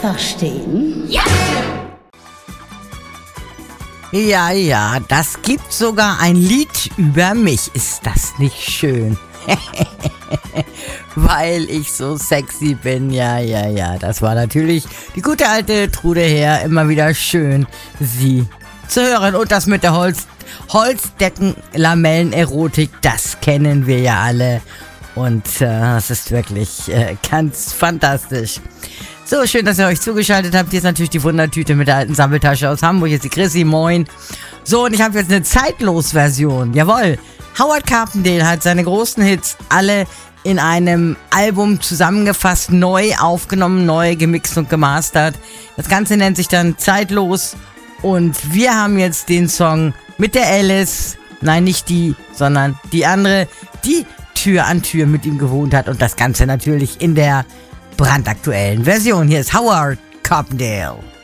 verstehen? Ja! Ja, das gibt sogar ein Lied über mich. Ist das nicht schön? Weil ich so sexy bin. Ja. Das war natürlich die gute alte Trude Heer. Immer wieder schön, sie zu hören. Und das mit der Holzdecken-Lamellen-Erotik, das kennen wir ja alle. Und das ist wirklich ganz fantastisch. So, schön, dass ihr euch zugeschaltet habt. Hier ist natürlich die Wundertüte mit der alten Sammeltasche aus Hamburg. Hier ist die Chrissy, moin. So, und ich habe jetzt eine Zeitlos-Version. Jawohl. Howard Carpendale hat seine großen Hits alle in einem Album zusammengefasst, neu aufgenommen, neu gemixt und gemastert. Das Ganze nennt sich dann Zeitlos. Und wir haben jetzt den Song mit der Alice. Nein, nicht die, sondern die andere, die Tür an Tür mit ihm gewohnt hat. Und das Ganze natürlich in der brandaktuellen Version. Hier ist Howard Carpendale.